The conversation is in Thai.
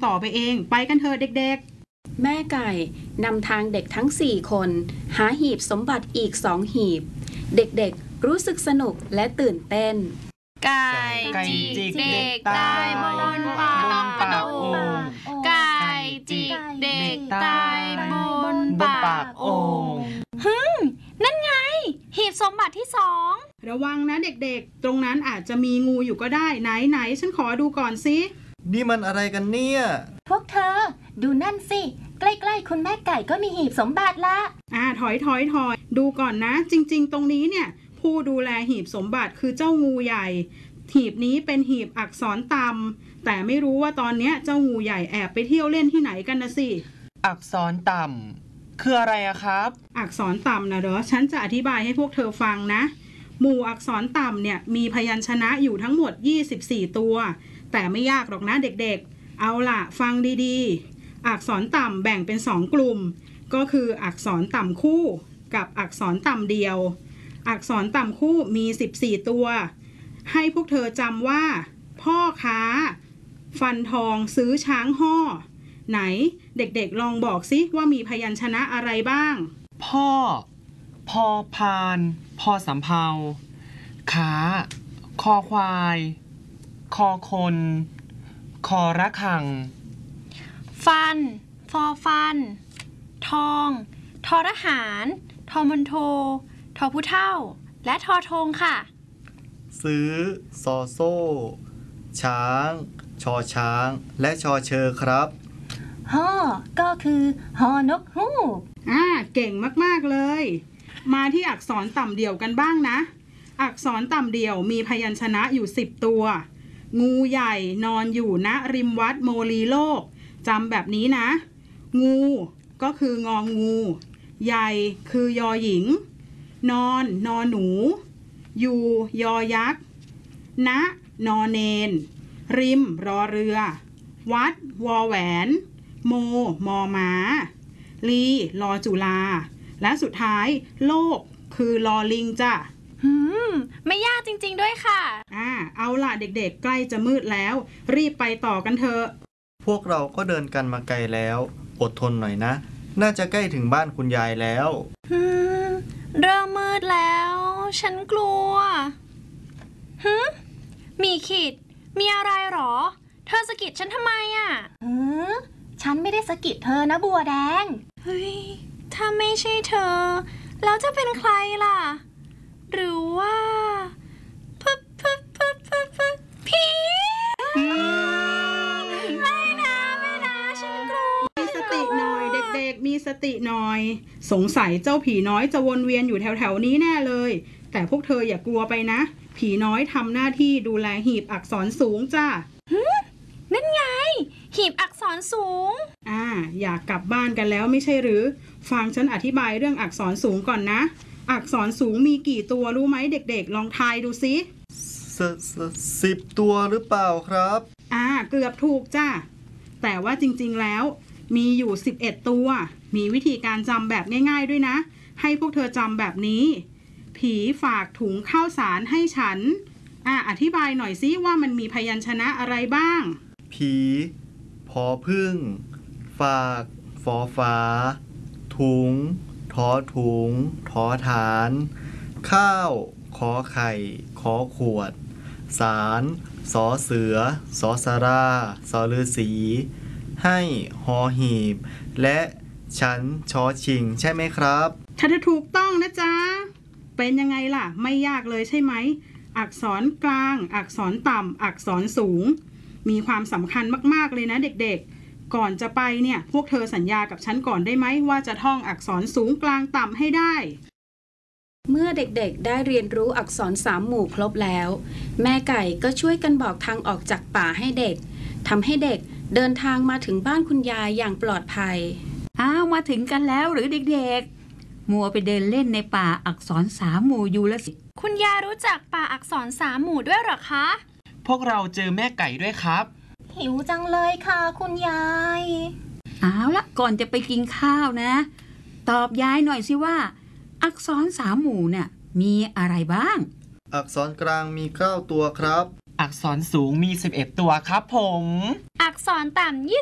ต่อไปเองไปกันเถอะเด็กแม่ไก่นำทางเด็กทั้ง4คนหาหีบสมบัติอีก2หีบเด็กๆรู้สึกสนุกและตื่นเต้นไก่จิกเด็กตายบนปากโอ่งไก่จิกเด็กตายบนปากโอ่งนั่นไงหีบสมบัติที่2 ระวังนะเด็กๆตรงนั้นอาจจะมีงูอยู่ก็ได้ไหนฉันขอดูก่อนสินี่มันอะไรกันเนี่ยพวกเธอดูนั่นสิใกล้ๆคุณแม่ไก่ก็มีหีบสมบัติละถอยดูก่อนนะจริงๆตรงนี้เนี่ยผู้ดูแลหีบสมบัติคือเจ้างูใหญ่หีบนี้เป็นหีบอักษรต่ำแต่ไม่รู้ว่าตอนนี้เจ้างูใหญ่แอบไปเที่ยวเล่นที่ไหนกันนะสิอักษรต่ำคืออะไรอะครับอักษรต่ำนะเหรอฉันจะอธิบายให้พวกเธอฟังนะหมู่อักษรต่ำเนี่ยมีพยัญชนะอยู่ทั้งหมด24ตัวแต่ไม่ยากหรอกนะเด็กๆเอาล่ะฟังดีๆอักษรต่ำแบ่งเป็น2กลุ่มก็คืออักษรต่ำคู่กับอักษรต่ำเดียวอักษรต่ำคู่มี14ตัวให้พวกเธอจำว่าพ่อค้าฟันทองซื้อช้างห่อไหนเด็กๆลองบอกสิว่ามีพยัญชนะอะไรบ้างพ่อพอพานพอสำเภาค้าคอควายคอคนคอระฆังฟันฟอฟันทองทอทหารทอมณโฑทอผู้เฒ่าและทอธงค่ะซื้อซอโซ่ช้างชอช้างและชอเชอครับห่อก็คือหอนกฮูกเก่งมากๆเลยมาที่อักษรต่ำเดี่ยวกันบ้างนะอักษรต่ำเดี่ยวมีพยัญชนะอยู่10ตัวงูใหญ่นอนอยู่ณริมวัดโมลีโลกจำแบบนี้นะงูก็คืององูใหญ่คือยอหญิงนอนนอหนูอยู่ยอยักษ์ณนอเนนริมรอเรือวัดวอแหวนโมมอม้าลีลอจุลาและสุดท้ายโลกคือลอลิงจ้ะไม่ยากจริงๆด้วยค่ะเอาล่ะเด็กๆใกล้จะมืดแล้วรีบไปต่อกันเถอะพวกเราก็เดินกันมาไกลแล้วอดทนหน่อยนะน่าจะใกล้ถึงบ้านคุณยายแล้วเริ่มมืดแล้วฉันกลัวมีขีดมีอะไรหรอเธอสะกิดฉันทำไมฉันไม่ได้สะกิดเธอนะบัวแดงเฮ้ยถ้าไม่ใช่เธอแล้วจะเป็นใครล่ะหรือว่าผีไม่นะฉันกลัวมีสติหน่อยเด็กๆมีสติหน่อยสงสัยเจ้าผีน้อยจะวนเวียนอยู่แถวๆนี้แน่เลยแต่พวกเธออย่ากลัวไปนะผีน้อยทำหน้าที่ดูแลหีบอักษรสูงจ้านั่นไงหีบอักษรสูงอยากกลับบ้านกันแล้วไม่ใช่หรือฟังฉันอธิบายเรื่องอักษรสูงก่อนนะอักษรสูงมีกี่ตัวรู้ไหมเด็กๆลองทายดูสิ 10 ตัวหรือเปล่าครับเกือบถูกจ้าแต่ว่าจริงๆแล้วมีอยู่11ตัวมีวิธีการจำแบบง่ายๆด้วยนะให้พวกเธอจำแบบนี้ผีฝากถุงข้าวสารให้ฉันอธิบายหน่อยสิว่ามันมีพยัญชนะอะไรบ้างผีพอพึ่งฝากฟอฟ้าถุงทอถุงทอฐานข้าวขอไข่ขอขวดสารสอเสือสอสาราสอฤาษีให้หอหีบและฉันชอชิงใช่ไหมครับถ้าถูกต้องนะจ๊ะเป็นยังไงล่ะไม่ยากเลยใช่ไหมอักษรกลางอักษรต่ำอักษรสูงมีความสำคัญมากๆเลยนะเด็กๆก่อนจะไปเนี่ยพวกเธอสัญญากับฉันก่อนได้ไหมว่าจะท่องอักษรสูงกลางต่ำให้ได้เมื่อเด็กๆได้เรียนรู้อักษร3หมู่ครบแล้วแม่ไก่ก็ช่วยกันบอกทางออกจากป่าให้เด็กทำให้เด็กเดินทางมาถึงบ้านคุณยายอย่างปลอดภัยมาถึงกันแล้วหรือเด็กๆมัวไปเดินเล่นในป่าอักษร3หมู่อยู่แล้วสิคุณยายรู้จักป่าอักษร3หมู่ด้วยหรอคะพวกเราเจอแม่ไก่ด้วยครับหิวจังเลยค่ะคุณยายเอาละก่อนจะไปกินข้าวนะตอบยายหน่อยสิว่าอักษร3หมู่เนี่ยมีอะไรบ้างอักษรกลางมี9ตัวครับอักษรสูงมี11ตัวครับผมอักษรต่ำ